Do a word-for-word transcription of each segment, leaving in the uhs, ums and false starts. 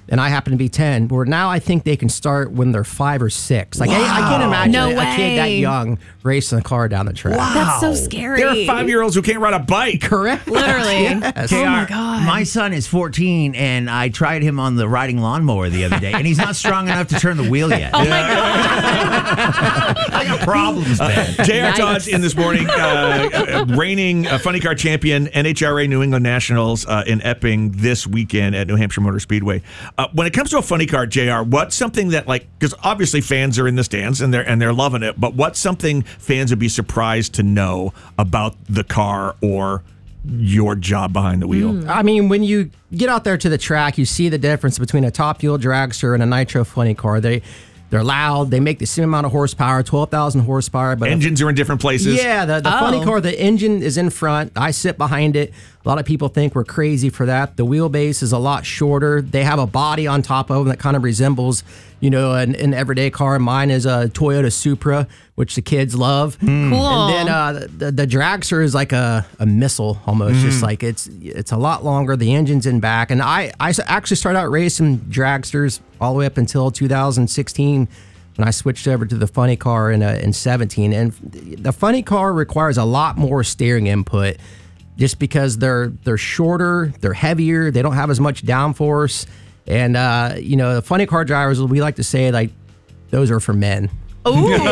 and I happen to be ten. Where now I think they can start when they're five or six. Like wow. I, I can't imagine No a, a kid that way. young racing a car down the track. Wow. That's so scary. There are five-year-olds who can't ride a bike. Correct. Literally. Yes. Oh my God. My son is fourteen, and I tried him on the riding lawnmower the other day, and he's not strong enough to turn the wheel yet. Oh my God. I got problems, man. J R Yikes. Todd's in this morning, uh, uh, reigning uh, funny car champion, N H R A New England Nationals uh, in Epping this weekend at New Hampshire Motor Speedway. Uh, when it comes to a funny car, J R, what's something that, like, because obviously fans are in the stands and they're and they're loving it, but what's something fans would be surprised to know about the car or your job behind the wheel? I mean, when you get out there to the track, you see the difference between a top fuel dragster and a nitro funny car. They they're loud. They make the same amount of horsepower, twelve thousand horsepower. But Engines are in different places. yeah, the, the Oh. funny car, the engine is in front. I sit behind it. A lot of people think we're crazy for that. The wheelbase is a lot shorter. They have a body on top of them that kind of resembles, you know, an, an everyday car. Mine is a Toyota Supra, which the kids love. Cool. And then uh, the, the dragster is like a, a missile almost. Just like it's it's a lot longer. The engine's in back. And I, I s- actually started out racing dragsters all the way up until two thousand sixteen when I switched over to the funny car in, uh, in seventeen. And the funny car requires a lot more steering input just because they're they're shorter, they're heavier, they don't have as much downforce. And, uh, you know, the funny car drivers, we like to say, like, those are for men. Ooh. I love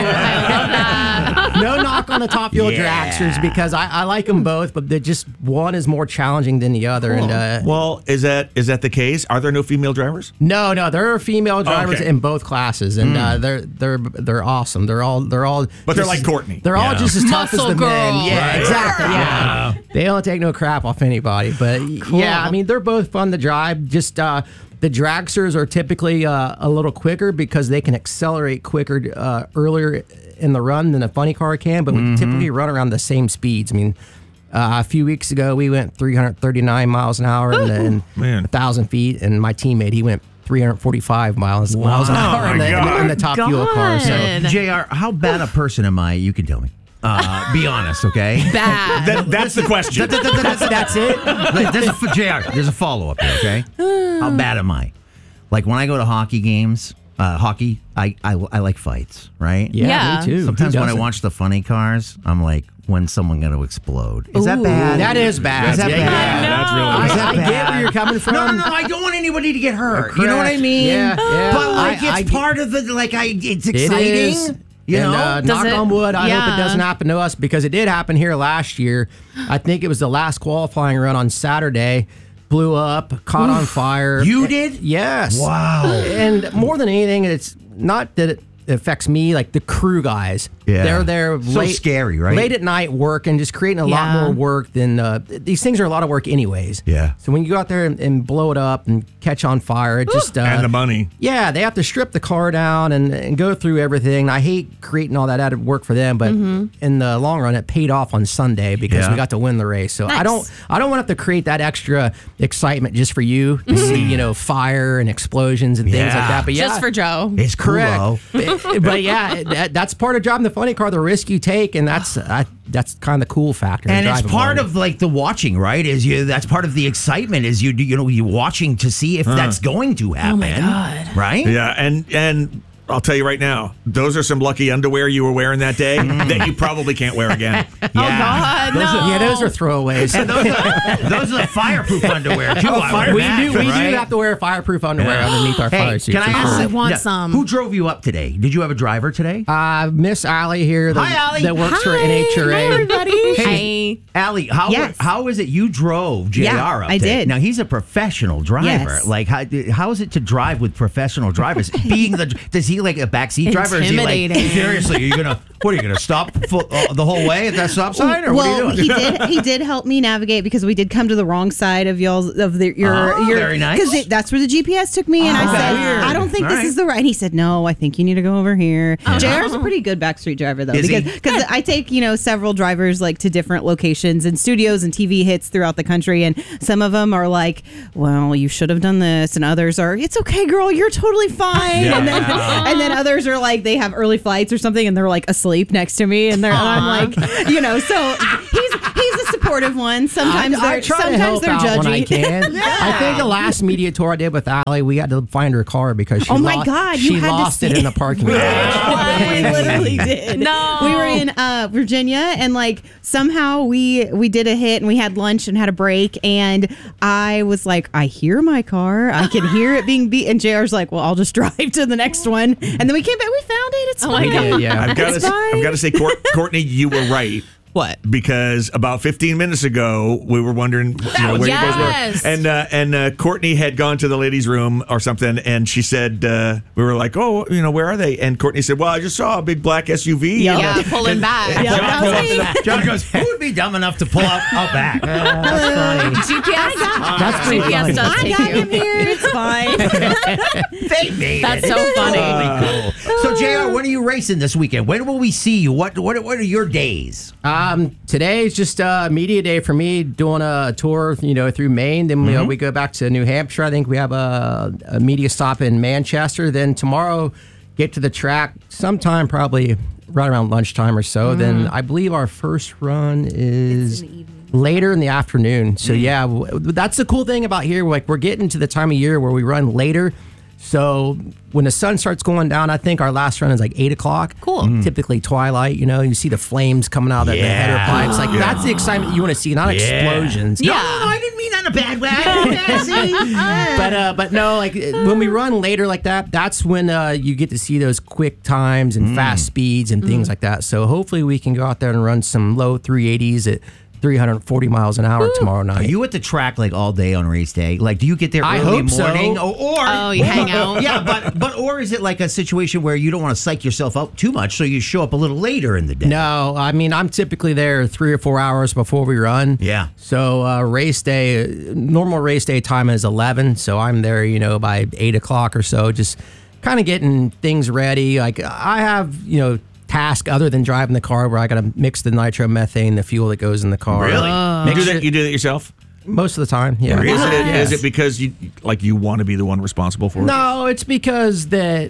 that. No knock on the top fuel Yeah. dragsters because I, I like them both, but they're just one is more challenging than the other. And uh, Well, is that is that the case? Are there no female drivers? no, no, there are female drivers Okay. in both classes, and uh, they're they're they're awesome. They're all they're all. But they're just- like Courtney. They're all Yeah. just as tough as Muscle the men. girl. Yeah, Right. exactly. Yeah. They don't take no crap off anybody. But yeah, I mean they're both fun to drive. Just uh, the dragsters are typically uh, a little quicker because they can accelerate quicker uh, earlier in the run than a funny car can, but we typically run around the same speeds. I mean, uh, a few weeks ago we went three hundred thirty-nine miles an hour and, and Man. a thousand feet, and my teammate he went three hundred forty-five miles miles an hour Oh, in, my the, in, the, God. in the top fuel car. So God. J R, how bad a person am I? You can tell me. Uh, be honest, okay? Bad. That, that's the question. that's, that's it. Wait, there's a, J R, there's a follow-up here, okay? How bad am I? Like when I go to hockey games, uh, hockey, I, I I like fights, right? Yeah, Yeah. me too. Sometimes Who when I doesn't? watch the funny cars, I'm like, when's someone going to explode? Is that Ooh. bad? That is bad. Is that Yeah, bad? yeah. That's really I, Is that I get bad? where you're coming from. No, no, no. I don't want anybody to get hurt. You know what I Correct. mean? Yeah, yeah. But like, I- it's I- part of the like. I it's It exciting. is. You and, know. uh, Does knock it- on wood. I hope yeah. it doesn't happen to us because it did happen here last year. I think it was the last qualifying run on Saturday. Blew up, caught on fire. You did? Yes. Wow. And more than anything, it's not that it affects me, like the crew guys. Yeah. They're there So late, scary, right? late at night working, just creating a lot Yeah. more work than uh, these things are a lot of work anyways. Yeah. So when you go out there and, and blow it up and catch on fire, it just uh, And the money. yeah, they have to strip the car down and, and go through everything. I hate creating all that added work for them, but in the long run, it paid off on Sunday because Yeah. we got to win the race. So I Nice. don't, I don't want to have to create that extra excitement just for you to see, you know, fire and explosions and things Yeah. like that. But yeah, Just for Joe. It's correct. cool. but, but yeah, that, that's part of driving the funny car. The risk you take, and that's I, that's kind of the cool factor. in And it's driving part one. of like the watching, right? Is you that's part of the excitement is you you know you watching to see if that's going to happen. Oh my God. Right? Yeah, and and I'll tell you right now, those are some lucky underwear you were wearing that day that you probably can't wear again. Yeah. Oh God, Those no. are, yeah, those are throwaways. Those are, those are the fireproof underwear too. I would fire- we imagine, do we right? do have to wear fireproof underwear underneath our Hey, fire suits. can I for ask? sure. I want some. Who drove you up today? Did you have a driver today? Uh, Miss Allie here that, Hi, Allie. that works for Hi. N H R A. Hi, everybody. Hey. Allie, how Yes. how is it you drove J R Yeah, up I today? did. Now he's a professional driver. Yes. Like how how is it to drive with professional drivers? Being the does he like a backseat driver? Or is he like Intimidating. seriously? Are you gonna what are you gonna stop full, uh, the whole way at that stop sign or well, what are you doing? he did. He did help me navigate because we did come to the wrong side of y'all's of the, your Oh, your very nice. because that's where the G P S took me, and Oh, I said weird. I don't think All this right. is the right. And he said no, I think you need to go over here. J R's a pretty good backstreet driver though, Is he? because because I take you know several drivers like to different locations and studios and T V hits throughout the country, and some of them are like, well, you should have done this, and others are, it's okay, girl, you're totally fine, Yeah. and then and then others are like they have early flights or something, and they're like asleep next to me, and they're and I'm like, you know, so he's he's a support supportive ones. Sometimes I, they're I try sometimes to help they're out judgy. when I can. I think the last media tour I did with Allie, we had to find her car because she Oh my lost, God, she you had to lost see it in it. the parking garage. we literally did. No. We were in uh, Virginia, and like somehow we we did a hit, and we had lunch and had a break, and I was like, I hear my car, I can hear it being beat, and J R's like, well, I'll just drive to the next one, and then we came back, we found it. It's Oh fine. my God. Yeah, yeah. I've got It's to. fine. I've got to say, Court, Courtney, you were right. What? Because about fifteen minutes ago, we were wondering you know, where Yes. you guys were, and uh, and uh, Courtney had gone to the ladies' room or something, and she said uh, we were like, oh, you know, where are they? And Courtney said, well, I just saw a big black S U V. Yep. And, Yeah, uh, pulling back. Yep, John, that goes was up to me. the- John goes, who would be dumb enough to pull up out back? That's funny. G P S. That's pretty G P S funny. does I take got you. him here. It's fine. They made That's it. so funny. Totally cool. So, J R, when are you racing this weekend? When will we see you? What what, what are your days? Um, today is just uh, media day for me, doing a tour, you know, through Maine. Then we, uh, we go back to New Hampshire. I think we have a, a media stop in Manchester. Then tomorrow, get to the track sometime, probably right around lunchtime or so. Then I believe our first run is later in the afternoon. So yeah, w- that's the cool thing about here. Like we're getting to the time of year where we run later. So when the sun starts going down, I think our last run is like eight o'clock. Cool. Mm. Typically twilight. You know, you see the flames coming out of the header Yeah. pipes. Like that's the excitement you want to see, not Yeah. explosions. Yeah. No, no, I didn't mean that in a bad way. Yeah, see? But uh, but no, like when we run later like that, that's when uh, you get to see those quick times and fast speeds and things like that. So hopefully we can go out there and run some low three eighties at three hundred forty miles an hour tomorrow Are night. you at the track like all day on race day? Like, do you get there I early hope so. morning? Or, or Oh, you hang out. Yeah, but but or is it like a situation where you don't want to psych yourself up too much, so you show up a little later in the day? No, I mean I'm typically there three or four hours before we run. Yeah. So uh, race day, normal race day time is eleven. So I'm there, you know, by eight o'clock or so, just kind of getting things ready. Like I have, you know, task other than driving the car where I got to mix the nitromethane, the fuel that goes in the car. Really? Uh, you do mix that? it- You do that yourself? most of the time, yeah. Is it, Yeah. is it because you like you want to be the one responsible for it? No, it's because that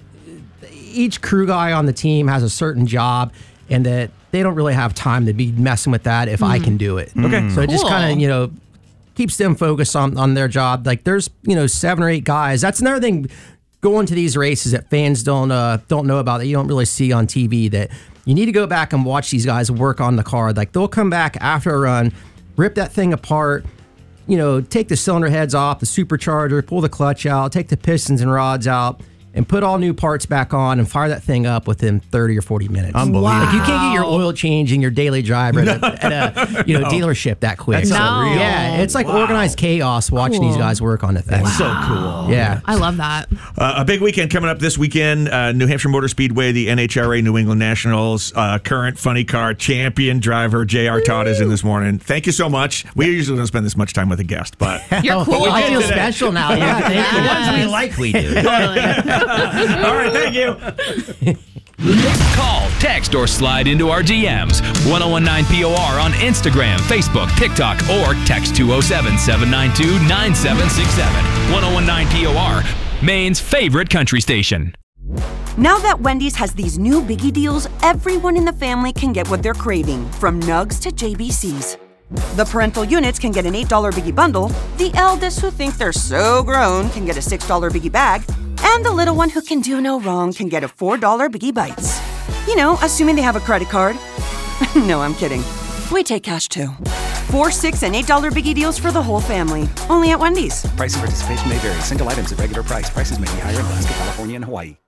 each crew guy on the team has a certain job, and that they don't really have time to be messing with that if I can do it. Okay. So it just Cool. kind of, you know, keeps them focused on, on their job. Like there's, you know, seven or eight guys. That's another thing going to these races that fans don't uh, don't know about, that you don't really see on T V, that you need to go back and watch these guys work on the car. Like they'll come back after a run, rip that thing apart, you know, take the cylinder heads off, the supercharger, pull the clutch out, take the pistons and rods out, and put all new parts back on and fire that thing up within thirty or forty minutes. Unbelievable. Like you can't get your oil change in your daily driver at a, at a you know dealership that quick. That's No. unreal. Yeah, it's like Wow. organized chaos watching these Cool. guys work on the thing. That's so cool. Yeah. I love that. Uh, a big weekend coming up this weekend. Uh, New Hampshire Motor Speedway, the N H R A New England Nationals. Uh, current funny car champion driver J R Todd is in this morning. Thank you so much. We usually don't spend this much time with a guest, but You're Oh, cool. I feel today. special now. Yeah, thank The you. ones we like, we do. all right, thank you. Call, text, or slide into our D Ms. ten nineteen P O R on Instagram, Facebook, TikTok, or text two oh seven, seven nine two, nine seven six seven. ten nineteen P O R, Maine's favorite country station. Now that Wendy's has these new biggie deals, everyone in the family can get what they're craving, from nugs to J B Cs. The parental units can get an eight dollar biggie bundle, the eldest who think they're so grown can get a six dollar biggie bag, and the little one who can do no wrong can get a four dollar biggie bites. You know, assuming they have a credit card. No, I'm kidding. We take cash too. Four, six, and eight dollar biggie deals for the whole family. Only at Wendy's. Price and participation may vary. Single items at regular price. Prices may be higher in Alaska, California, and Hawaii.